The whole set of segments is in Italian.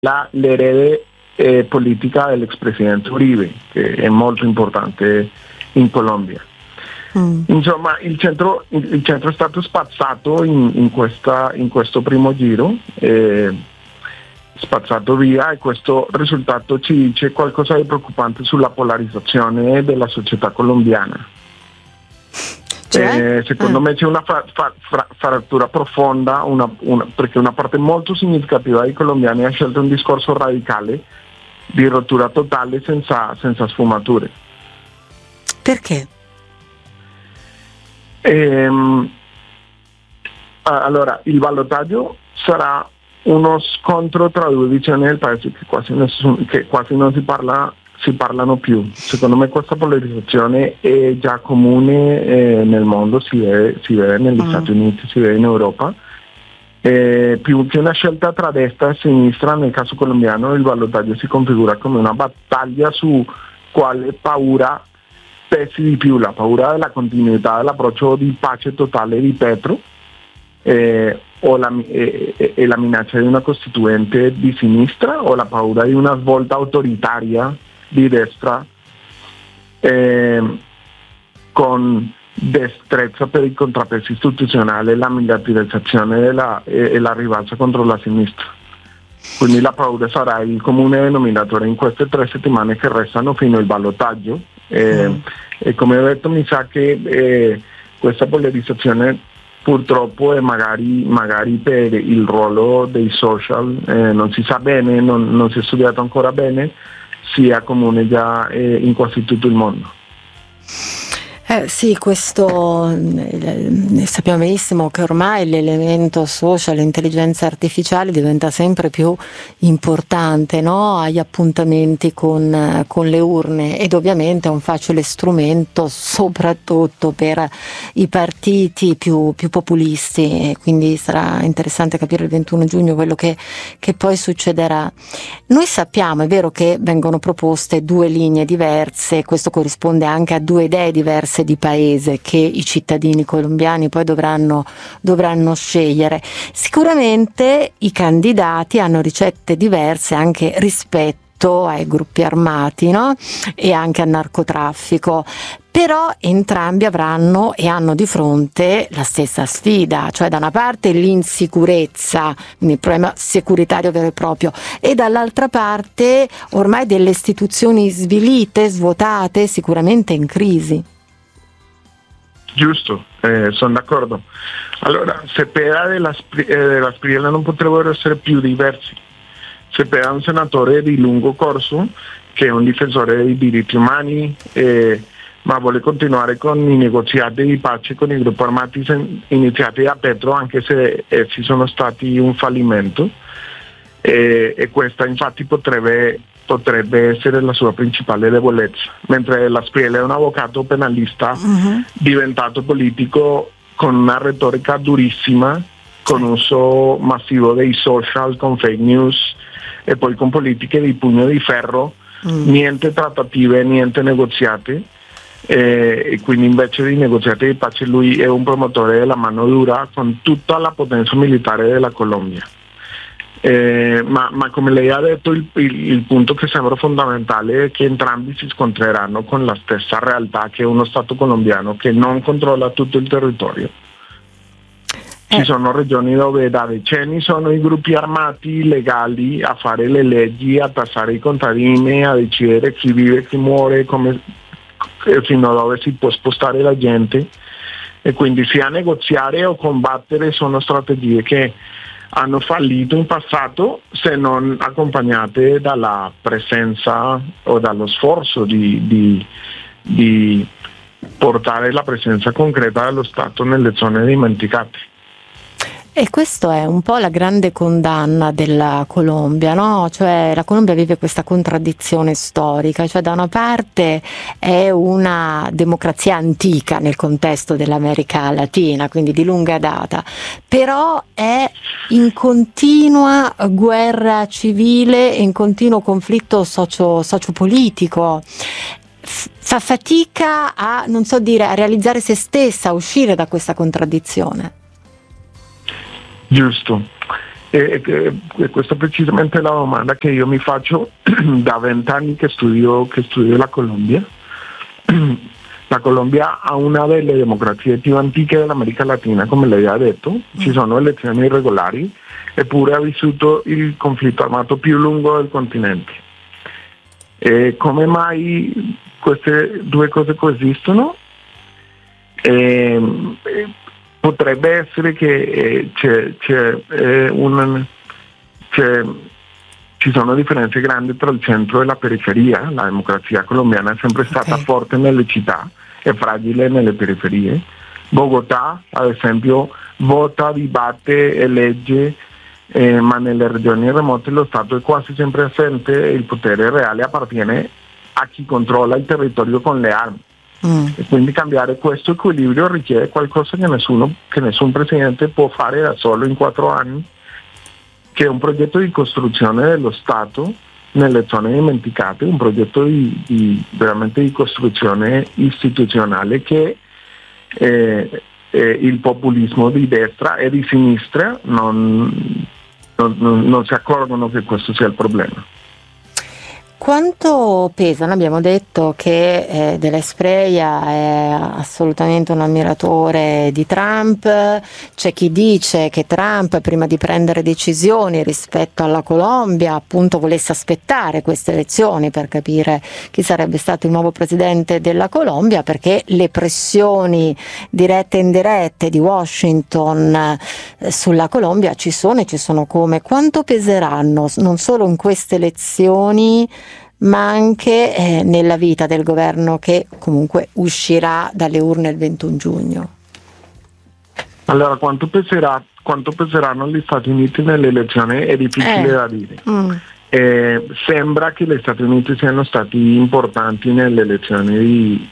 l'erede politica del expresidente Uribe, che è molto importante in Colombia. Insomma, il centro è stato spazzato in questo primo giro, spazzato via, e questo risultato ci dice qualcosa di preoccupante sulla polarizzazione della società colombiana. Secondo me c'è una frattura profonda, perché una parte molto significativa dei colombiani ha scelto un discorso radicale di rottura totale senza sfumature. Perché? Allora, il ballottaggio sarà uno scontro tra due visioni del paese che quasi non si parlano più. Secondo me questa polarizzazione è già comune nel mondo, si vede negli Stati Uniti, si vede in Europa. Più che una scelta tra destra e sinistra, nel caso colombiano il ballottaggio si configura come una battaglia su quale paura pesi di più, la paura della continuità dell'approccio di pace totale di Petro o la minaccia di una costituente di sinistra, o la paura di una svolta autoritaria di destra con destrezza per il contrappeso istituzionale, la militarizzazione e la rivalsa contro la sinistra. Quindi la paura sarà il comune denominatore in queste 3 settimane che restano fino al ballottaggio. E come ho detto, mi sa che questa polarizzazione purtroppo, e magari per il ruolo dei social, non si sa bene, non si è studiato ancora bene, sia comune già in quasi tutto il mondo. Sì, questo sappiamo benissimo che ormai l'elemento social, l'intelligenza artificiale diventa sempre più importante, no? Agli appuntamenti con le urne, ed ovviamente è un facile strumento soprattutto per i partiti più populisti, e quindi sarà interessante capire il 21 giugno quello che poi succederà. Noi sappiamo, è vero, che vengono proposte 2 linee diverse, questo corrisponde anche a 2 idee diverse di paese che i cittadini colombiani poi dovranno scegliere. Sicuramente i candidati hanno ricette diverse anche rispetto ai gruppi armati, no? E anche al narcotraffico. Però entrambi avranno e hanno di fronte la stessa sfida, cioè da una parte l'insicurezza, quindi il problema securitario vero e proprio, e dall'altra parte ormai delle istituzioni svilite, svuotate, sicuramente in crisi. Giusto, sono d'accordo. Allora, Cepeda e la Espriella non potrebbero essere più diversi. Cepeda è un senatore di lungo corso, che è un difensore dei diritti umani, ma vuole continuare con i negoziati di pace con i gruppi armati iniziati da Petro, anche se essi sono stati un fallimento, e questa infatti potrebbe essere la sua principale debolezza, mentre la Espriella è un avvocato penalista diventato politico con una retorica durissima, con uso massivo dei social, con fake news e poi con politiche di pugno di ferro, niente trattative, niente negoziati, e quindi invece di negoziati di pace lui è un promotore della mano dura con tutta la potenza militare della Colombia. Ma come lei ha detto, il punto che sembra fondamentale è che entrambi si scontreranno con la stessa realtà, che è uno Stato colombiano che non controlla tutto il territorio. Ci sono regioni dove da decenni sono i gruppi armati legali a fare le leggi, a tassare i contadini, a decidere chi vive, chi muore, fino a dove si può spostare la gente, e quindi sia negoziare o combattere sono strategie che hanno fallito in passato, se non accompagnate dalla presenza o dallo sforzo di portare la presenza concreta dello Stato nelle zone dimenticate. E questo è un po' la grande condanna della Colombia, no? Cioè la Colombia vive questa contraddizione storica, cioè da una parte è una democrazia antica nel contesto dell'America Latina, quindi di lunga data, però è in continua guerra civile e in continuo conflitto sociopolitico. Fa fatica a realizzare se stessa, a uscire da questa contraddizione. Giusto. Questa è precisamente la domanda che io mi faccio da 20 anni che studio la Colombia. La Colombia ha una delle democrazie più antiche dell'America Latina, come lei ha detto, ci sono elezioni irregolari, eppure ha vissuto il conflitto armato più lungo del continente. Come mai queste due cose coesistono? Potrebbe essere che ci sono differenze grandi tra il centro e la periferia. La democrazia colombiana è sempre stata forte nelle città e fragile nelle periferie. Bogotà, ad esempio, vota, dibatte, elegge, ma nelle regioni remote lo Stato è quasi sempre assente e il potere reale appartiene a chi controlla il territorio con le armi. E quindi cambiare questo equilibrio richiede qualcosa che nessun presidente può fare da solo in 4 anni, che è un progetto di costruzione dello Stato nelle zone dimenticate, un progetto veramente di costruzione istituzionale che il populismo di destra e di sinistra non si accorgono che questo sia il problema. Quanto pesano? Abbiamo detto che Della Spreia è assolutamente un ammiratore di Trump, c'è chi dice che Trump prima di prendere decisioni rispetto alla Colombia appunto volesse aspettare queste elezioni per capire chi sarebbe stato il nuovo presidente della Colombia, perché le pressioni dirette e indirette di Washington sulla Colombia ci sono e ci sono come. Quanto peseranno non solo in queste elezioni ma anche nella vita del governo che comunque uscirà dalle urne il 21 giugno? Allora, quanto peseranno gli Stati Uniti nelle elezioni è difficile da dire. Sembra che gli Stati Uniti siano stati importanti nelle elezioni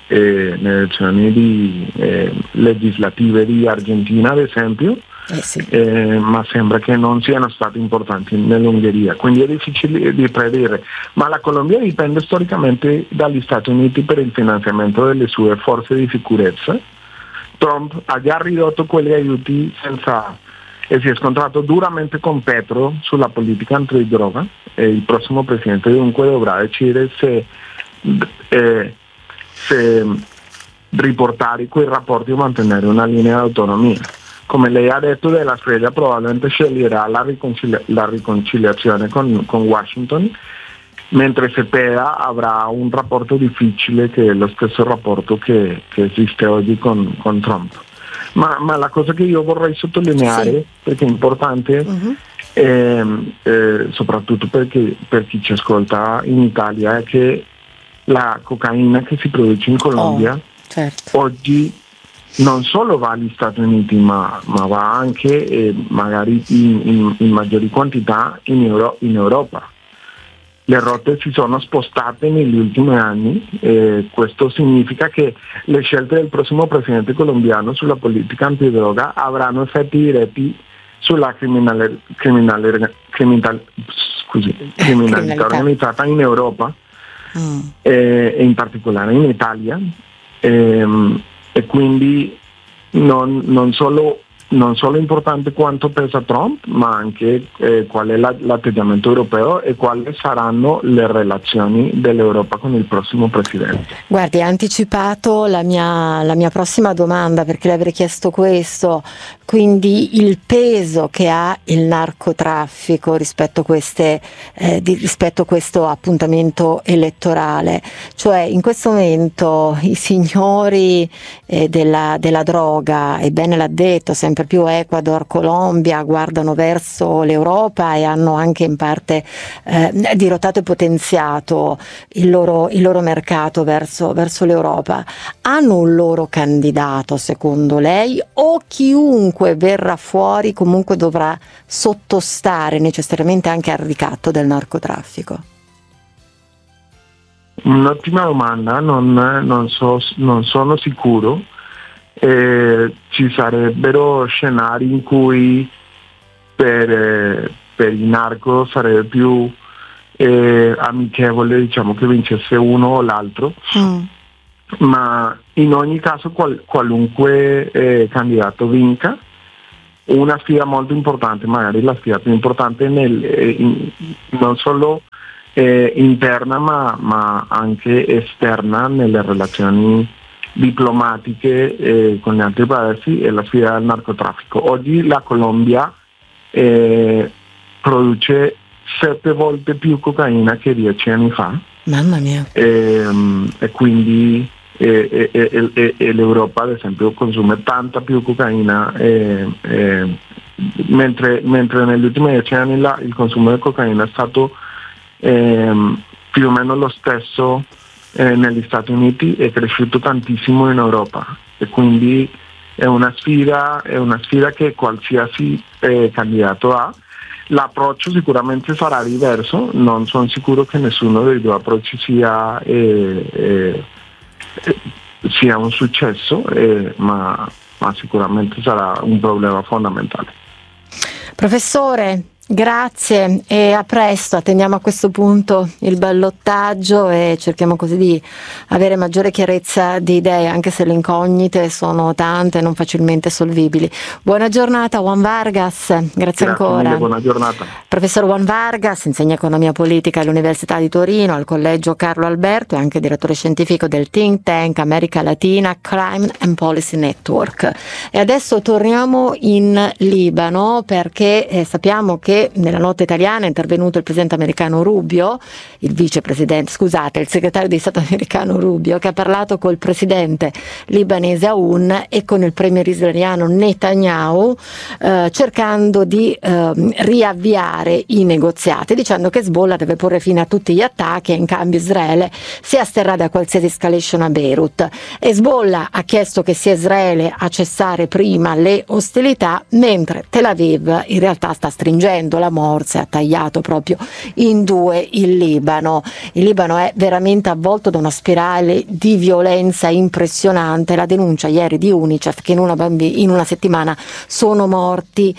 legislative di Argentina, ad esempio, ma sembra che non siano stati importanti nell'Ungheria, quindi è difficile di predire. Ma la Colombia dipende storicamente dagli Stati Uniti per il finanziamento delle sue forze di sicurezza. Trump ha già ridotto quegli aiuti e si è scontrato duramente con Petro sulla politica antidroga, e il prossimo presidente dunque dovrà decidere se riportare quei rapporti o mantenere una linea di autonomia. Come lei ha detto, Della Spreia probabilmente sceglierà la riconciliazione con Washington, mentre Cepeda avrà un rapporto difficile che è lo stesso rapporto che esiste oggi con Trump. Ma la cosa che io vorrei sottolineare, perché è importante, soprattutto per chi ci ascolta in Italia, è che la cocaina che si produce in Colombia oggi non solo va agli Stati Uniti, ma va anche magari in maggiori quantità in Europa. Le rotte si sono spostate negli ultimi anni e questo significa che le scelte del prossimo presidente colombiano sulla politica antidroga avranno effetti diretti sulla criminalità organizzata in Europa e in particolare in Italia. E quindi non solo è importante quanto pesa Trump, ma anche qual è l'atteggiamento europeo e quali saranno le relazioni dell'Europa con il prossimo presidente. Guardi, ha anticipato la mia prossima domanda, perché le avrei chiesto questo, quindi il peso che ha il narcotraffico rispetto a questo appuntamento elettorale. Cioè, in questo momento i signori della droga, e bene l'ha detto, sempre più Ecuador, Colombia, guardano verso l'Europa e hanno anche in parte dirottato e potenziato il loro mercato verso l'Europa. Hanno un loro candidato, secondo lei, o chiunque verrà fuori comunque dovrà sottostare necessariamente anche al ricatto del narcotraffico? Un'ottima domanda, non sono sicuro. Ci sarebbero scenari in cui per i narco sarebbe più amichevole, diciamo, che vincesse uno o l'altro, ma in ogni caso qualunque candidato vinca una sfida molto importante, magari la sfida più importante non solo interna ma anche esterna nelle relazioni diplomatiche con gli altri paesi, è la sfida del narcotraffico. Oggi la Colombia produce 7 volte più cocaina che 10 anni fa. Mamma mia. E quindi l'Europa ad esempio consuma tanta più cocaina, mentre negli ultimi 10 anni il consumo di cocaina è stato più o meno lo stesso negli Stati Uniti, è cresciuto tantissimo in Europa, e quindi è una sfida che qualsiasi candidato ha. L'approccio sicuramente sarà diverso, non sono sicuro che nessuno dei due approcci sia un successo, ma sicuramente sarà un problema fondamentale. Professore, grazie e a presto. Attendiamo a questo punto il ballottaggio e cerchiamo così di avere maggiore chiarezza di idee, anche se le incognite sono tante e non facilmente solvibili. Buona giornata Juan Vargas, grazie ancora. Mille, buona giornata. Professor Juan Vargas insegna economia politica all'Università di Torino, al Collegio Carlo Alberto, e anche direttore scientifico del think tank America Latina Crime and Policy Network. E adesso torniamo in Libano, perché sappiamo che nella notte italiana è intervenuto il presidente americano Rubio, il segretario di Stato americano Rubio, che ha parlato col presidente libanese Aoun e con il premier israeliano Netanyahu, cercando di riavviare i negoziati, dicendo che Hezbollah deve porre fine a tutti gli attacchi e in cambio Israele si asterrà da qualsiasi escalation a Beirut. Hezbollah ha chiesto che sia Israele a cessare prima le ostilità, mentre Tel Aviv in realtà sta stringendo la morsa e ha tagliato proprio in due il Libano. Il Libano è veramente avvolto da una spirale di violenza impressionante. La denuncia ieri di UNICEF che in una settimana sono morti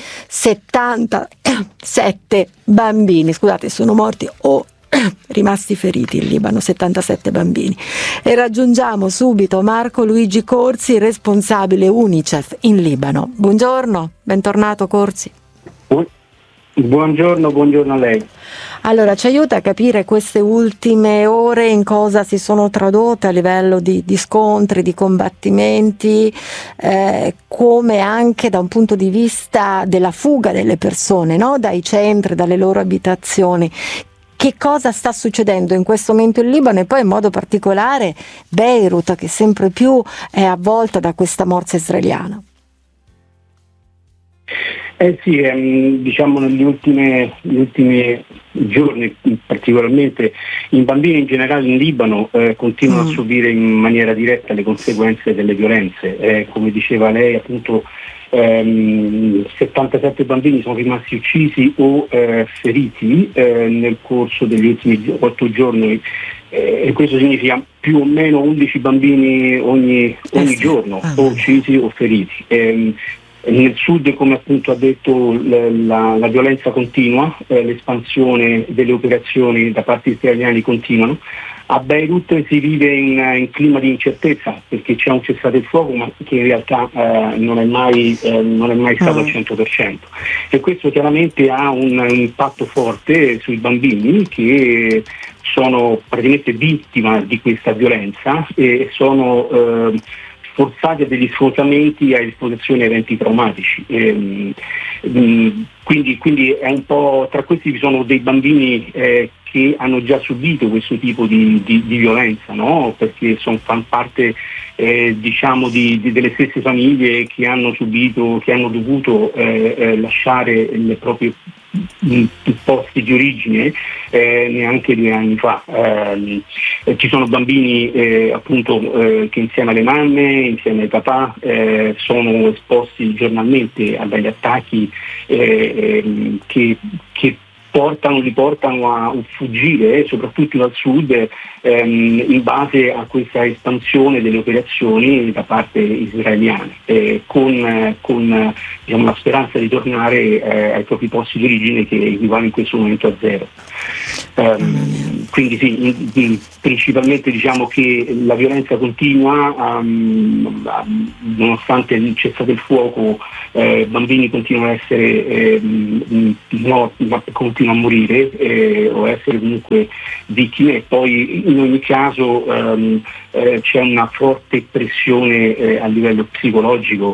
77 bambini, sono morti o rimasti feriti in Libano, 77 bambini. E raggiungiamo subito Marco Luigi Corsi, responsabile UNICEF in Libano. Buongiorno, bentornato Corsi. Buongiorno a lei. Allora, ci aiuta a capire queste ultime ore in cosa si sono tradotte a livello di scontri, di combattimenti, come anche da un punto di vista della fuga delle persone, no? Dai centri, dalle loro abitazioni. Che cosa sta succedendo in questo momento in Libano, e poi in modo particolare Beirut, che sempre più è avvolta da questa morsa israeliana? Diciamo negli ultimi giorni, particolarmente i bambini in generale in Libano continuano a subire in maniera diretta le conseguenze delle violenze. Come diceva lei, appunto 77 bambini sono rimasti uccisi o feriti nel corso degli ultimi 8 giorni, e questo significa più o meno 11 bambini ogni giorno, o uccisi o feriti. Nel sud, come appunto ha detto, la violenza continua, l'espansione delle operazioni da parte israeliani continuano. A Beirut si vive in clima di incertezza, perché c'è un cessate il fuoco, ma che in realtà non è mai stato al 100%. E questo chiaramente ha un impatto forte sui bambini, che sono praticamente vittima di questa violenza e sono forzati a degli sfruttamenti, a esposizione a eventi traumatici. Quindi è un po', tra questi vi sono dei bambini che hanno già subito questo tipo di violenza, no? Perché fanno parte delle stesse famiglie che hanno dovuto lasciare le proprie posti di origine neanche 2 anni fa. Ci sono bambini che insieme alle mamme, insieme ai papà sono esposti giornalmente a degli attacchi che li portano a fuggire, soprattutto dal sud, in base a questa espansione delle operazioni da parte israeliana, con la speranza di tornare ai propri posti di origine, che equivale in questo momento a 0. quindi sì, principalmente diciamo che la violenza continua, nonostante il cessato il fuoco, bambini continuano a essere continuano a morire o essere comunque vittime, e poi in ogni caso c'è una forte pressione a livello psicologico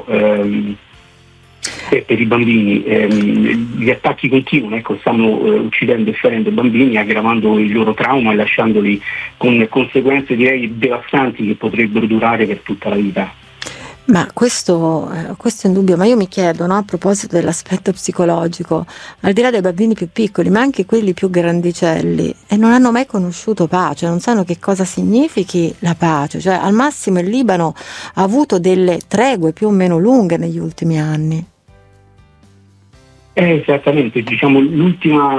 per i bambini. Gli attacchi continuano, stanno uccidendo e ferendo i bambini, aggravando il loro trauma e lasciandoli con conseguenze direi devastanti che potrebbero durare per tutta la vita. Ma questo è indubbio, ma io mi chiedo, no, a proposito dell'aspetto psicologico, al di là dei bambini più piccoli, ma anche quelli più grandicelli, e non hanno mai conosciuto pace, non sanno che cosa significhi la pace, cioè al massimo il Libano ha avuto delle tregue più o meno lunghe negli ultimi anni. Esattamente, diciamo l'ultima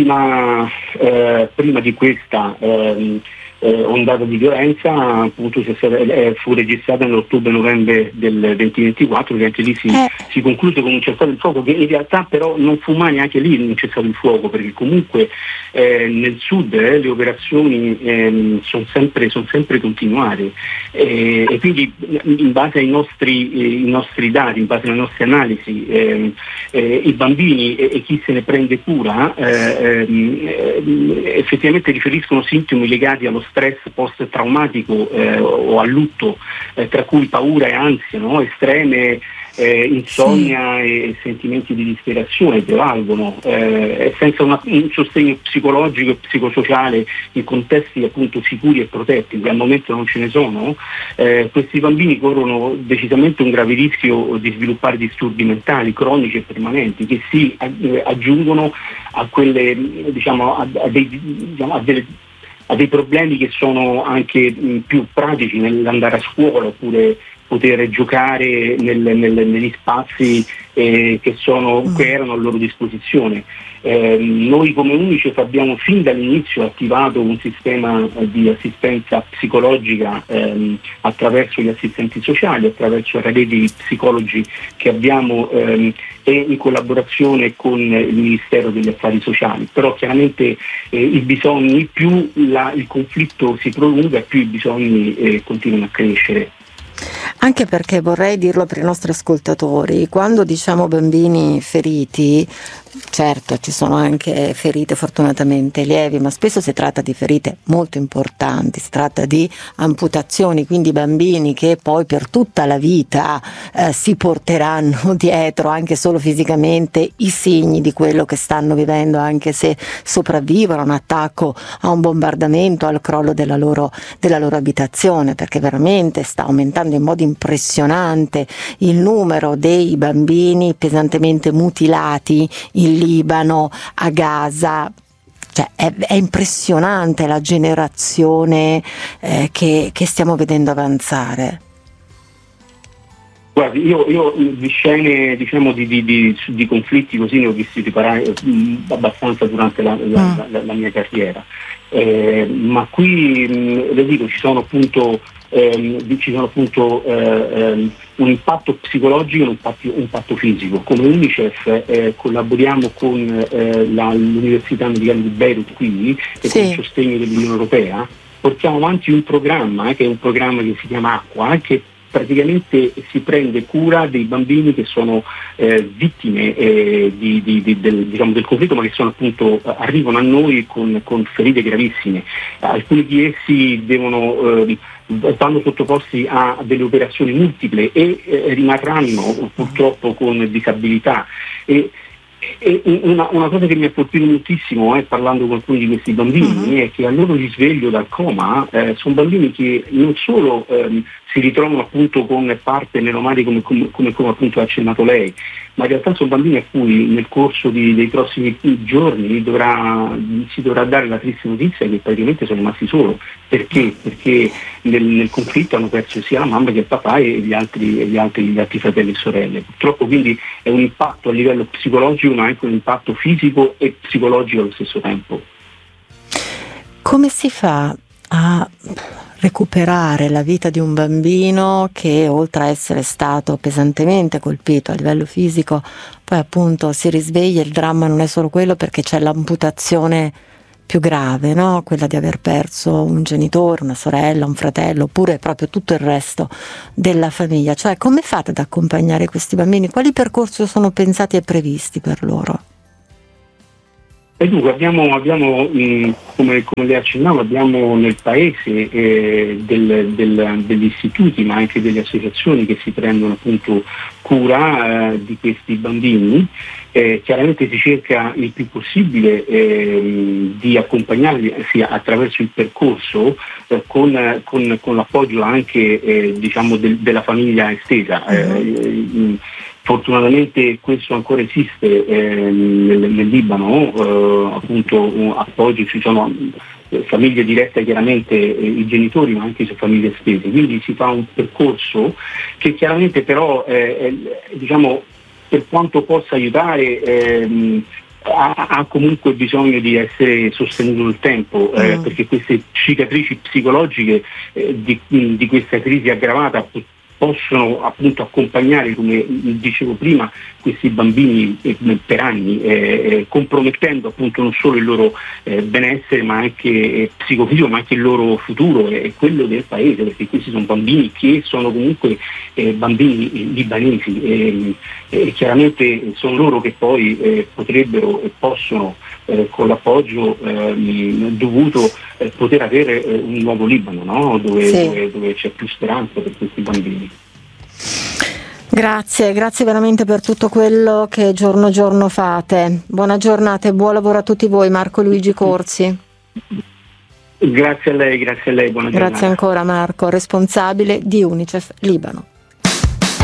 prima di questa ondata di violenza appunto fu registrata nell'ottobre-novembre del 2024, che anche lì si concluse con un cessate il fuoco, che in realtà però non fu mai neanche lì un cessate il fuoco, perché comunque nel sud le operazioni sono sempre continuate, e quindi in base ai nostri dati, in base alle nostre analisi, i bambini e chi se ne prende cura effettivamente riferiscono sintomi legati allo stress post-traumatico o al lutto, tra cui paura e ansia, no? Estreme, insonnia e sentimenti di disperazione prevalgono, senza un sostegno psicologico e psicosociale in contesti appunto sicuri e protetti, che al momento non ce ne sono. Questi bambini corrono decisamente un grave rischio di sviluppare disturbi mentali cronici e permanenti, che si aggiungono a quelle, diciamo, a dei problemi che sono anche più pratici nell'andare a scuola, oppure poter giocare negli spazi che erano a loro disposizione. Noi come Unicef abbiamo fin dall'inizio attivato un sistema di assistenza psicologica attraverso gli assistenti sociali, attraverso la rete di psicologi che abbiamo e in collaborazione con il Ministero degli Affari Sociali. Però chiaramente i bisogni, più il conflitto si prolunga, più i bisogni continuano a crescere. Anche perché vorrei dirlo per i nostri ascoltatori, quando diciamo bambini feriti, certo ci sono anche ferite fortunatamente lievi, ma spesso si tratta di ferite molto importanti, si tratta di amputazioni, quindi bambini che poi per tutta la vita si porteranno dietro anche solo fisicamente i segni di quello che stanno vivendo, anche se sopravvivono a un attacco, a un bombardamento, al crollo della loro abitazione, perché veramente sta aumentando in modo impressionante il numero dei bambini pesantemente mutilati in Libano, a Gaza. Cioè, è impressionante la generazione che stiamo vedendo avanzare. Guardi, io di scene, diciamo, di conflitti così ne ho visti abbastanza durante la mia carriera, ma qui le dico ci sono appunto un impatto psicologico e un impatto fisico. Come Unicef collaboriamo con l'Università Americana di Beirut qui, e con il sostegno dell'Unione Europea portiamo avanti un programma che è un programma che si chiama Acqua, che praticamente si prende cura dei bambini che sono vittime del conflitto, ma che sono appunto arrivano a noi con ferite gravissime. Alcuni di essi vanno sottoposti a delle operazioni multiple e rimarranno purtroppo con disabilità. E una cosa che mi ha colpito moltissimo parlando con alcuni di questi bambini è che al loro risveglio dal coma sono bambini che non solo si ritrovano appunto con parte neuromatiche come appunto ha accennato lei, ma in realtà sono bambini a cui nel corso dei prossimi giorni si dovrà dare la triste notizia che praticamente sono rimasti solo. Perché? Perché nel conflitto hanno perso sia la mamma che il papà e gli altri fratelli e sorelle. Purtroppo quindi è un impatto a livello psicologico, ma anche un impatto fisico e psicologico allo stesso tempo. Come si fa a recuperare la vita di un bambino che, oltre a essere stato pesantemente colpito a livello fisico, poi appunto si risveglia, il dramma non è solo quello, perché c'è l'amputazione più grave, no? Quella di aver perso un genitore, una sorella, un fratello, oppure proprio tutto il resto della famiglia. Cioè, come fate ad accompagnare questi bambini? Quali percorsi sono pensati e previsti per loro? E dunque abbiamo come le accennavo, abbiamo nel paese degli istituti, ma anche delle associazioni che si prendono appunto cura di questi bambini. Chiaramente si cerca il più possibile di accompagnarli sia attraverso il percorso con l'appoggio anche della famiglia estesa. Fortunatamente questo ancora esiste nel Libano, appunto appoggi, ci sono famiglie dirette chiaramente i genitori, ma anche su famiglie estese, quindi si fa un percorso che chiaramente però diciamo, per quanto possa aiutare ha comunque bisogno di essere sostenuto nel tempo, perché queste cicatrici psicologiche di questa crisi aggravata possono appunto accompagnare, come dicevo prima, questi bambini per anni, compromettendo appunto non solo il loro benessere, ma anche psicofisico, ma anche il loro futuro e quello del paese, perché questi sono bambini che sono comunque bambini libanesi e chiaramente sono loro che poi potrebbero e possono con l'appoggio dovuto poter avere un nuovo Libano, no? dove c'è più speranza per questi bambini. Grazie veramente per tutto quello che giorno fate. Buona giornata e buon lavoro a tutti voi. Marco Luigi Corsi. Grazie a lei, buona giornata. Grazie ancora Marco, responsabile di UNICEF Libano.